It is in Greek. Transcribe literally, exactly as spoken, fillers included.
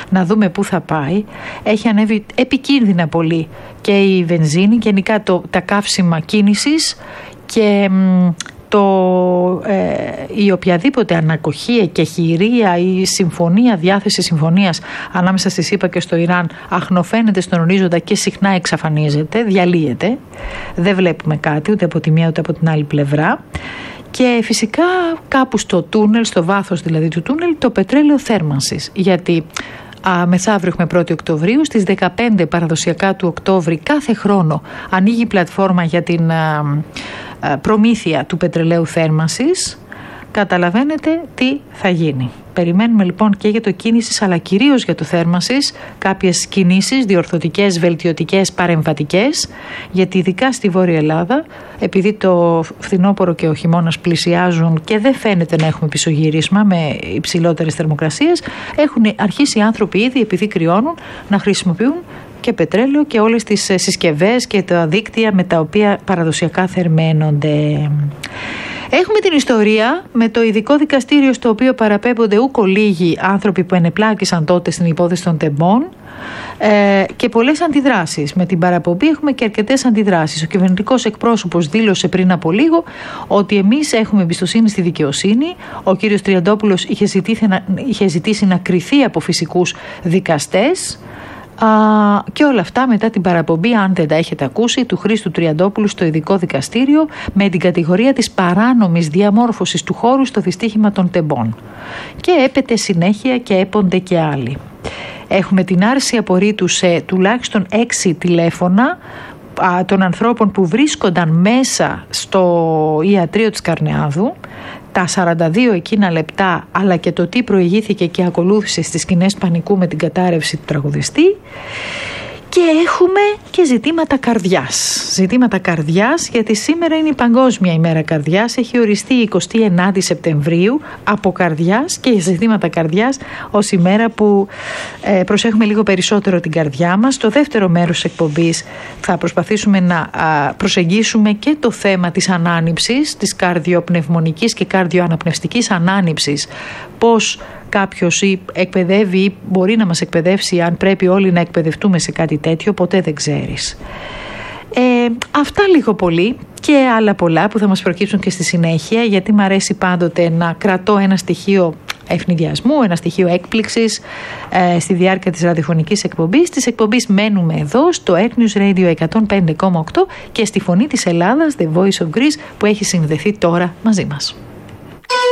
να δούμε πού θα πάει. Έχει ανέβει επικίνδυνα πολύ και η βενζίνη και γενικά το, τα καύσιμα κίνησης και το, ε, η οποιαδήποτε ανακοχή, εκεχηρία ή συμφωνία, διάθεση συμφωνίας ανάμεσα στη ΣΥΠΑ και στο Ιράν αχνοφαίνεται στον ορίζοντα και συχνά εξαφανίζεται, διαλύεται. Δεν βλέπουμε κάτι ούτε από τη μία ούτε από την άλλη πλευρά. Και φυσικά κάπου στο τούνελ, στο βάθος δηλαδή του τούνελ, το πετρέλαιο θέρμανσης. Γιατί α, μεθαύριο έχουμε πρώτη Οκτωβρίου, στις δεκαπέντε παραδοσιακά του Οκτώβρη κάθε χρόνο ανοίγει η πλατφόρμα για την α, α, προμήθεια του πετρελαίου θέρμανσης. Καταλαβαίνετε τι θα γίνει. Περιμένουμε λοιπόν και για το κίνησης αλλά κυρίως για το θέρμανσης κάποιες κινήσεις διορθωτικές, βελτιωτικές, παρεμβατικές, γιατί ειδικά στη Βόρεια Ελλάδα, επειδή το φθινόπωρο και ο χειμώνας πλησιάζουν και δεν φαίνεται να έχουμε πισωγύρισμα με υψηλότερες θερμοκρασίες, έχουν αρχίσει οι άνθρωποι ήδη, επειδή κρυώνουν, να χρησιμοποιούν και πετρέλαιο και όλες τις συσκευές και τα δίκτυα με τα οποία παραδοσιακά θερμαίνονται. Έχουμε την ιστορία με το ειδικό δικαστήριο στο οποίο παραπέμπονται ούκο λίγοι άνθρωποι που ενεπλάκησαν τότε στην υπόθεση των τεμπών ε, και πολλές αντιδράσεις. Με την παραπομπή έχουμε και αρκετές αντιδράσεις. Ο κυβερνητικός εκπρόσωπος δήλωσε πριν από λίγο ότι εμείς έχουμε εμπιστοσύνη στη δικαιοσύνη. Ο κύριος Τριαντόπουλος είχε ζητήσει να, είχε ζητήσει να κριθεί από φυσικούς δικαστές. Uh, και όλα αυτά μετά την παραπομπή, αν δεν τα έχετε ακούσει, του Χρήστου Τριαντόπουλου στο ειδικό δικαστήριο με την κατηγορία της παράνομης διαμόρφωσης του χώρου στο δυστύχημα των τεμπών. Και έπεται συνέχεια και έπονται και άλλοι. Έχουμε την άρση απορρίτου σε τουλάχιστον έξι τηλέφωνα α, των ανθρώπων που βρίσκονταν μέσα στο ιατρείο της Καρνεάδου, τα σαράντα δύο εκείνα λεπτά, αλλά και το τι προηγήθηκε και ακολούθησε στις σκηνές πανικού με την κατάρρευση του τραγουδιστή. Και έχουμε και ζητήματα καρδιάς. Ζητήματα καρδιάς, γιατί σήμερα είναι η Παγκόσμια ημέρα καρδιάς. Έχει οριστεί η εικοστή ενάτη Σεπτεμβρίου από καρδιάς και ζητήματα καρδιάς ως ημέρα που ε, προσέχουμε λίγο περισσότερο την καρδιά μας. Στο δεύτερο μέρος της εκπομπής θα προσπαθήσουμε να α, προσεγγίσουμε και το θέμα της ανάνυψης, της καρδιοπνευμονικής και καρδιοαναπνευστικής ανάνυψης. Πώς κάποιος ή εκπαιδεύει ή μπορεί να μας εκπαιδεύσει, αν πρέπει όλοι να εκπαιδευτούμε σε κάτι τέτοιο, ποτέ δεν ξέρεις. Ε, αυτά λίγο πολύ και άλλα πολλά που θα μας προκύψουν και στη συνέχεια, γιατί μου αρέσει πάντοτε να κρατώ ένα στοιχείο ευνηδιασμού, ένα στοιχείο έκπληξης ε, στη διάρκεια της ραδιοφωνικής εκπομπής. Της εκπομπής μένουμε εδώ στο News Radio εκατόν πέντε κόμμα οκτώ και στη Φωνή της Ελλάδας, The Voice of Greece, που έχει συνδεθεί τώρα μαζί μας.